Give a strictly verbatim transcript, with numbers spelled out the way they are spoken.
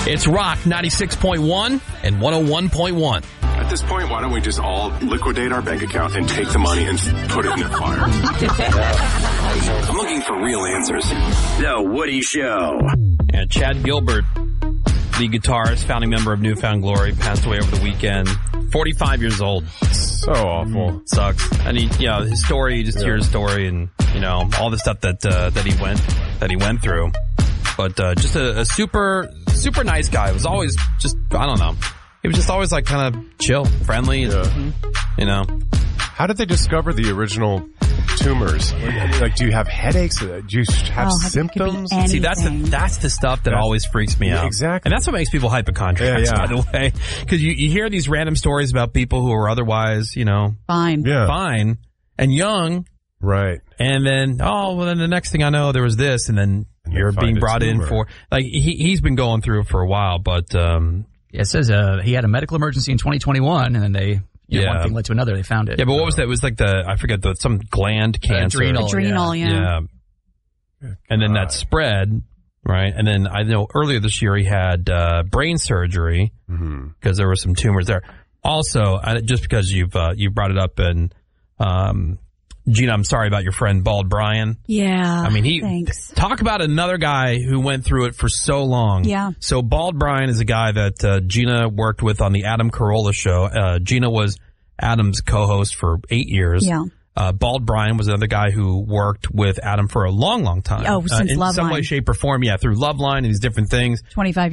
It's Rock ninety-six point one and one oh one point one. At this point, why don't we just all liquidate our bank account and take the money and put it in the fire? I'm looking for real answers. The Woody Show. And Chad Gilbert, the guitarist, founding member of Newfound Glory, passed away over the weekend. forty-five years old. So awful. Sucks. And he, you know, his story, you just yeah. hear his story and, you know, all the stuff that, uh, that he went, that he went through. But, uh, just a, a super, super nice guy. It was always just, I don't know. He was just always like kind of chill, friendly, and, yeah. you know. How did they discover the original tumors? Like, do you have headaches? Do you have oh, symptoms? See, that's the that's the stuff that that's, always freaks me out. Exactly. And that's what makes people hypochondriacs, yeah, yeah. by the way. Because you, you hear these random stories about people who are otherwise, you know, fine, yeah. fine, and young. Right. And then, oh, well, then the next thing I know, there was this, and then and you're being brought in for, like, he, he's been going through it for a while, but... um Yeah, it says uh, he had a medical emergency in twenty twenty-one, and then they, you know, yeah. one thing led to another. They found it. Yeah, but what was that? It was like the, I forget, the some gland cancer. Adrenal. Adrenal, yeah. yeah. yeah. And then that spread, right? And then I know earlier this year he had uh, brain surgery because mm-hmm. there were some tumors there. Also, I, just because you've uh, you brought it up, and um, Gina, I'm sorry about your friend Bald Brian. Yeah. I mean, he thanks. Talk about another guy who went through it for so long. Yeah. So Bald Brian is a guy that uh, Gina worked with on the Adam Carolla show. Uh, Gina was Adam's co-host for eight years. Yeah. Uh, Bald Brian was another guy who worked with Adam for a long, long time. Oh, since uh, in Loveline. some way, shape, or form. Yeah, through Loveline and these different things. twenty-five